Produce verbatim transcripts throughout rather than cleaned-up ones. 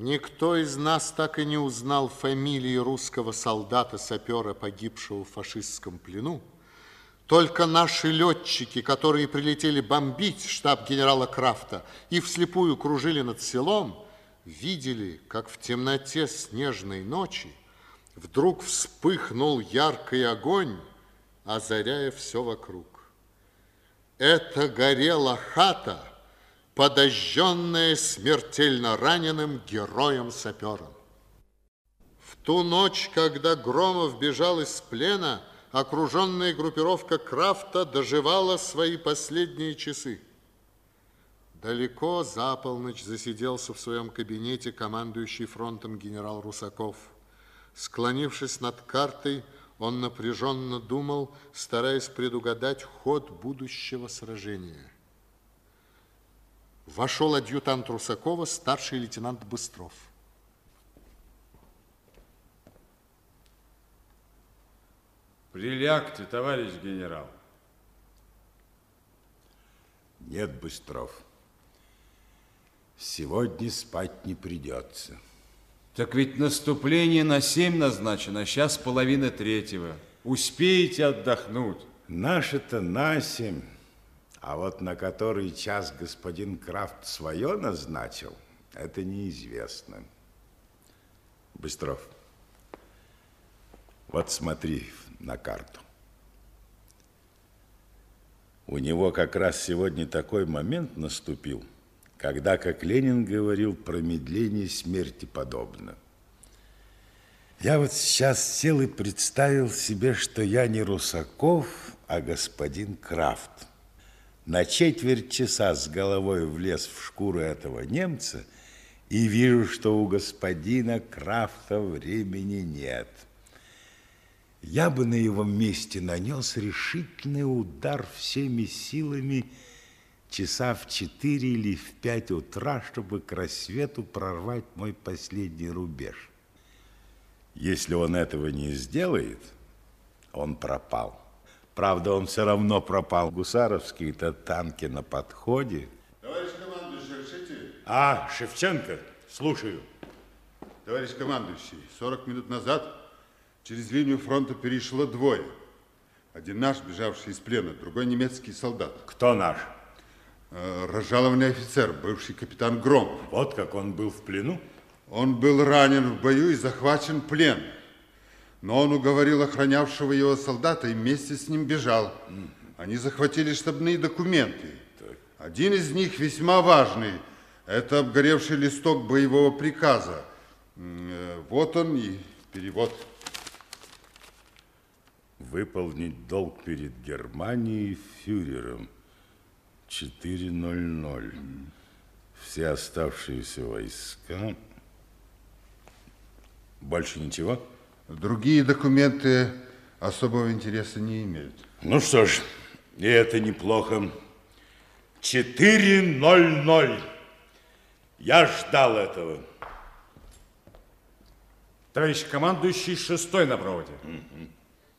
Никто из нас так и не узнал фамилии русского солдата-сапера, погибшего в фашистском плену. Только наши летчики, которые прилетели бомбить штаб генерала Крафта и вслепую кружили над селом, видели, как в темноте снежной ночи вдруг вспыхнул яркий огонь, озаряя все вокруг. Это горела хата, подожженная смертельно раненым героем-сапером. В ту ночь, когда Громов бежал из плена, окруженная группировка Крафта доживала свои последние часы. Далеко за полночь засиделся в своем кабинете командующий фронтом генерал Русаков. Склонившись над картой, он напряженно думал, стараясь предугадать ход будущего сражения. Вошел адъютант Русакова, старший лейтенант Быстров. Прилягте, товарищ генерал. Нет, Быстров, сегодня спать не придется. Так ведь наступление на семь назначено, сейчас половина третьего. Успеете отдохнуть. Наше-то на семь, а вот на который час господин Крафт свое назначил, это неизвестно. Быстров, вот смотри на карту. У него как раз сегодня такой момент наступил, когда, как Ленин говорил, промедление смерти подобно. Я вот сейчас сел и представил себе, что я не Русаков, а господин Крафт. На четверть часа с головой влез в шкуру этого немца и вижу, что у господина Крафта времени нет. Я бы на его месте нанес решительный удар всеми силами часа в четыре или в пять утра, чтобы к рассвету прорвать мой последний рубеж. Если он этого не сделает, он пропал. Правда, он все равно пропал. Гусаровские-то танки на подходе. Товарищ командующий, решите? А, Шевченко, слушаю. Товарищ командующий, сорок минут назад через линию фронта перешло двое. Один наш, бежавший из плена, другой немецкий солдат. Кто наш? Разжалованный офицер, бывший капитан Громов. Вот как он был в плену? Он был ранен в бою и захвачен в плен. Но он уговорил охранявшего его солдата и вместе с ним бежал. Они захватили штабные документы. Так. Один из них весьма важный. Это обгоревший листок боевого приказа. Вот он и перевод. Выполнить долг перед Германией фюрером. четыре ноль ноль. Все оставшиеся войска. Больше ничего? Другие документы особого интереса не имеют. Ну что ж, и это неплохо. четыре ноль ноль. Я ждал этого. Товарищ командующий, шестой на проводе. Угу.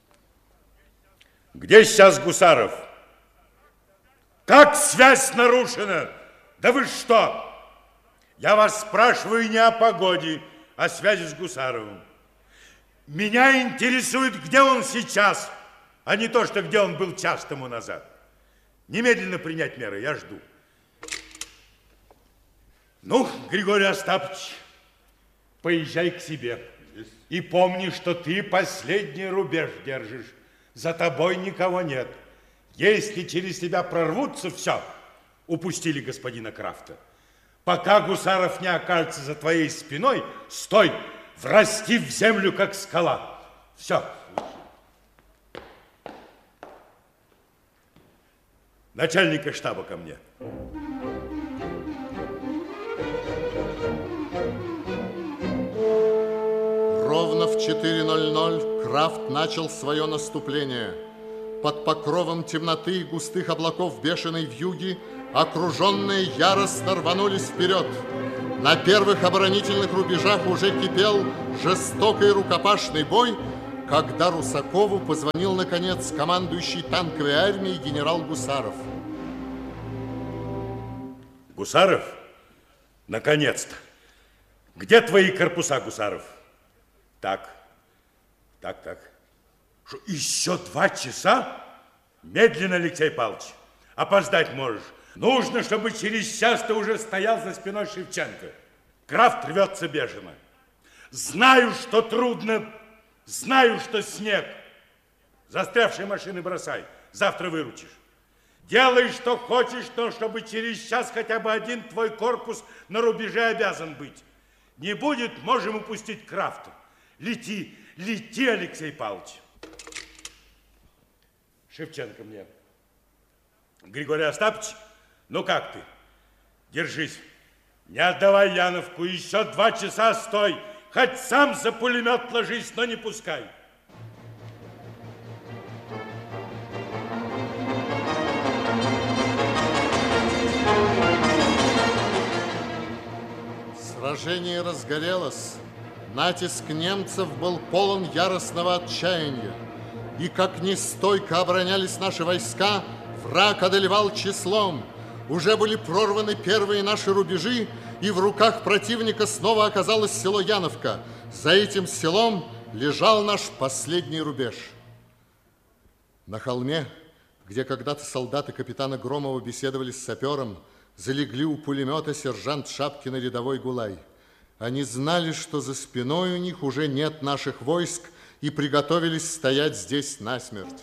Где сейчас Гусаров? Как связь нарушена? Да вы что? Я вас спрашиваю не о погоде, а о связи с Гусаровым. Меня интересует, где он сейчас, а не то, что где он был час тому назад. Немедленно принять меры, я жду. Ну, Григорий Остапович, поезжай к себе. И помни, что ты последний рубеж держишь. За тобой никого нет. Если через тебя прорвутся, все, упустили господина Крафта. Пока Гусаров не окажется за твоей спиной, стой, врасти в землю, как скала. Все. Начальника штаба ко мне. Ровно в четыре ноль ноль Крафт начал свое наступление. Под покровом темноты и густых облаков бешеной вьюги окруженные яростно рванулись вперед. На первых оборонительных рубежах уже кипел жестокий рукопашный бой, когда Русакову позвонил, наконец, командующий танковой армией генерал Гусаров. Гусаров? Наконец-то. Где твои корпуса, Гусаров? Так, так, так. Что, еще два часа? Медленно, Алексей Павлович. Опоздать можешь. Нужно, чтобы через час ты уже стоял за спиной Шевченко. Крафт рвется бешено. Знаю, что трудно, знаю, что снег. Застрявшие машины бросай, завтра выручишь. Делай, что хочешь, но чтобы через час хотя бы один твой корпус на рубеже обязан быть. Не будет, можем упустить Крафта. Лети, лети, Алексей Павлович. Шевченко мне. Григорий Остапович, ну как ты? Держись. Не отдавай Яновку, еще два часа стой. Хоть сам за пулемет ложись, но не пускай. Сражение разгорелось. Натиск немцев был полон яростного отчаяния. И как нестойко оборонялись наши войска, враг одолевал числом. Уже были прорваны первые наши рубежи, и в руках противника снова оказалось село Яновка. За этим селом лежал наш последний рубеж. На холме, где когда-то солдаты капитана Громова беседовали с сапером, залегли у пулемета сержант Шапкин и рядовой Гулай. Они знали, что за спиной у них уже нет наших войск, и приготовились стоять здесь насмерть.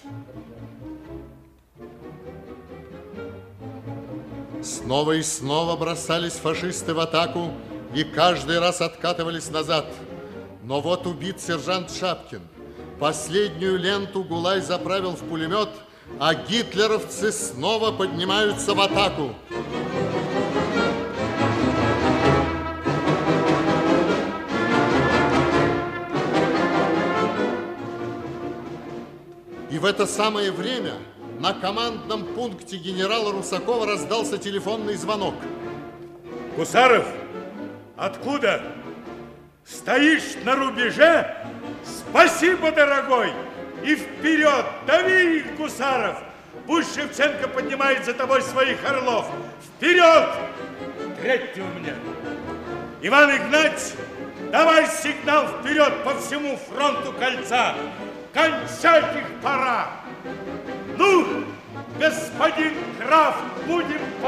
Снова и снова бросались фашисты в атаку и каждый раз откатывались назад. Но вот убит сержант Шапкин. Последнюю ленту Гулай заправил в пулемет, а гитлеровцы снова поднимаются в атаку. И в это самое время на командном пункте генерала Русакова раздался телефонный звонок. Гусаров, откуда? Стоишь на рубеже? Спасибо, дорогой! И вперед! Дави их, Гусаров! Пусть Шевченко поднимает за тобой своих орлов! Вперед! Третьего мне! Иван Игнатьевич, давай сигнал вперед по всему фронту кольца! Кончать их пора! Ну, господин Крафт, будем...